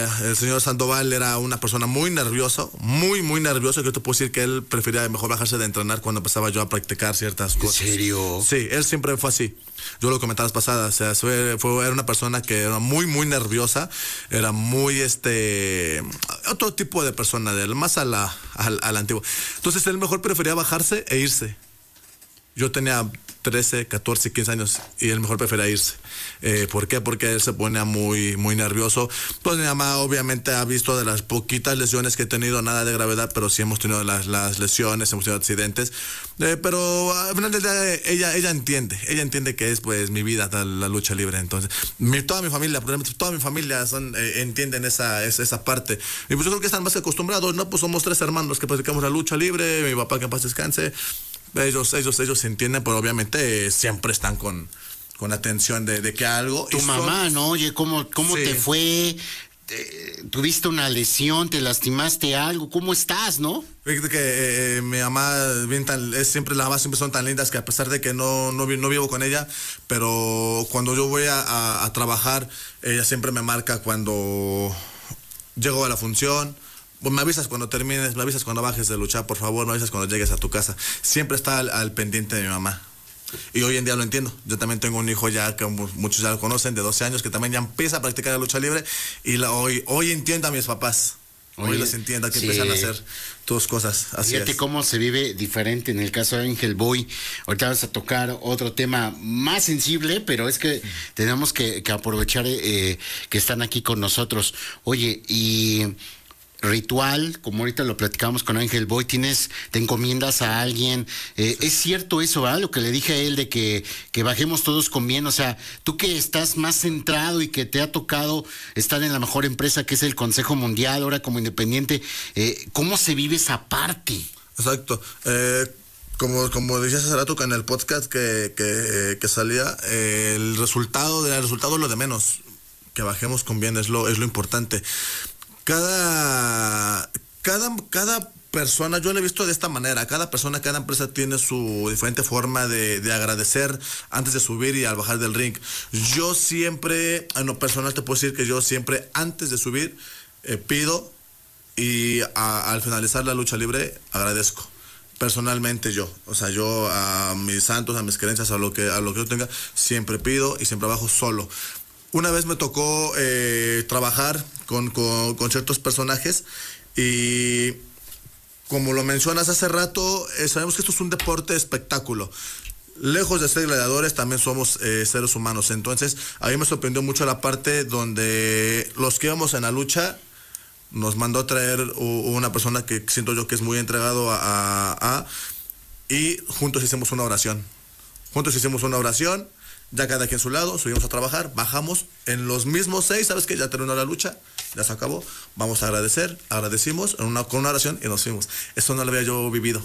el señor Sandoval era una persona muy nervioso, muy nervioso, que yo te puedo decir que él prefería mejor bajarse de entrenar cuando empezaba yo a practicar ciertas cosas. ¿En serio? Sí, él siempre fue así. Yo lo comentaba las pasadas, o sea, era una persona que era muy nerviosa, era muy otro tipo de persona, más a la antigua. Entonces él mejor prefería bajarse e irse. Yo tenía 13, 14, 15 años y él mejor prefería irse. ¿Por qué? Porque él se ponía muy nervioso. Pues mi mamá obviamente ha visto de las poquitas lesiones que he tenido, nada de gravedad, pero sí hemos tenido las lesiones, hemos tenido accidentes. Pero al final del día ella entiende que es pues mi vida, la lucha libre. Entonces, toda mi familia entienden esa parte. Y pues yo creo que están más que acostumbrados, ¿no? Pues somos 3 hermanos que practicamos la lucha libre, mi papá que en paz descanse. Ellos entienden, pero obviamente siempre están con atención de que algo... Tu mamá, ¿no? Oye, ¿cómo sí. te fue? ¿Tuviste una lesión? ¿Te lastimaste algo? ¿Cómo estás, no? Fíjate que mi mamá, siempre las mamás siempre son tan lindas que a pesar de que no vivo con ella, pero cuando yo voy a trabajar, ella siempre me marca cuando llego a la función. Pues me avisas cuando termines, me avisas cuando bajes de luchar, por favor, me avisas cuando llegues a tu casa. Siempre está al pendiente de mi mamá. Y hoy en día lo entiendo. Yo también tengo un hijo ya que muchos ya lo conocen, de 12 años, que también ya empieza a practicar la lucha libre. Y hoy entiendo a mis papás. Hoy los entiendo, que empiezan a hacer tus cosas. Así Fíjate cómo se vive diferente en el caso de Angel Boy. Ahorita vas a tocar otro tema más sensible, pero es que tenemos que aprovechar que están aquí con nosotros. Oye, y... ritual, como ahorita lo platicamos con Angel Boy, te encomiendas a alguien, es cierto eso, ¿verdad? Lo que le dije a él de que bajemos todos con bien, o sea, tú que estás más centrado y que te ha tocado estar en la mejor empresa que es el Consejo Mundial, ahora como independiente, ¿cómo se vive esa parte? Exacto, como decías hace rato que en el podcast que salía, el resultado es lo de menos, que bajemos con bien es lo importante. Cada persona, yo lo he visto de esta manera, cada empresa tiene su diferente forma de agradecer antes de subir y al bajar del ring. Yo siempre, en lo personal te puedo decir que yo siempre antes de subir pido y al finalizar la lucha libre agradezco. Personalmente yo a mis santos, a mis creencias, a lo que yo tenga, siempre pido y siempre bajo solo. Una vez me tocó trabajar con ciertos personajes y como lo mencionas hace rato, sabemos que esto es un deporte espectáculo. Lejos de ser gladiadores, también somos seres humanos. Entonces, a mí me sorprendió mucho la parte donde los que íbamos en la lucha nos mandó a traer una persona que siento yo que es muy entregado y juntos hicimos una oración. Ya cada quien a su lado, subimos a trabajar, bajamos en los mismos 6, ¿sabes qué? Ya terminó la lucha, ya se acabó, vamos a agradecer, agradecimos con una oración y nos fuimos. Eso no lo había yo vivido,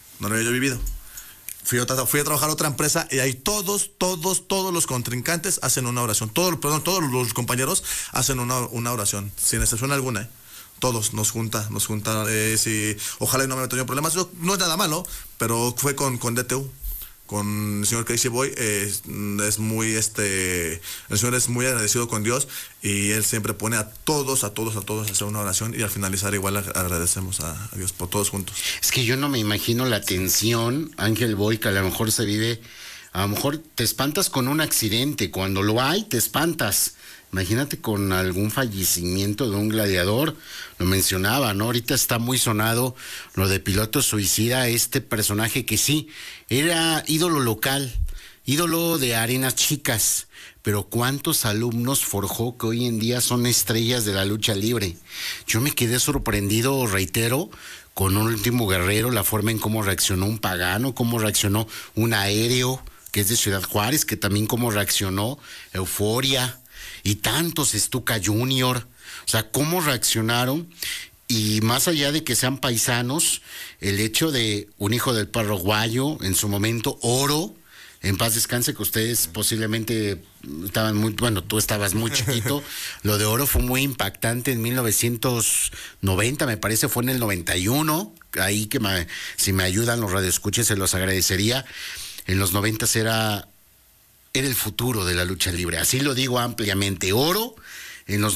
Fui a trabajar a otra empresa y ahí todos los contrincantes hacen una oración, todos los compañeros hacen una oración, sin excepción alguna, Todos nos junta, ojalá y no me haya tenido problemas, no es nada malo, pero fue con DTU. Con el señor Crazy Boy, el señor es muy agradecido con Dios y él siempre pone a todos a hacer una oración y al finalizar igual agradecemos a Dios por todos juntos. Es que yo no me imagino la tensión, Angel Boy, que a lo mejor se vive, a lo mejor te espantas con un accidente, cuando lo hay te espantas. Imagínate con algún fallecimiento de un gladiador, lo mencionaba, ¿no? Ahorita está muy sonado lo de Piloto Suicida, este personaje que sí, era ídolo local, ídolo de arenas chicas, pero cuántos alumnos forjó que hoy en día son estrellas de la lucha libre. Yo me quedé sorprendido, reitero, con un Último Guerrero, la forma en cómo reaccionó un Pagano, cómo reaccionó un Aéreo, que es de Ciudad Juárez, que también cómo reaccionó Euforia, y tantos, Stuka Junior, o sea, cómo reaccionaron, y más allá de que sean paisanos, el hecho de un hijo del Perro Guayo, en su momento Oro, en paz descanse, que ustedes posiblemente estaban tú estabas muy chiquito, lo de Oro fue muy impactante en 1990, me parece, fue en el 91, ahí que si me ayudan los radioescuches se los agradecería. En los 90 era el futuro de la lucha libre, así lo digo ampliamente. Oro en los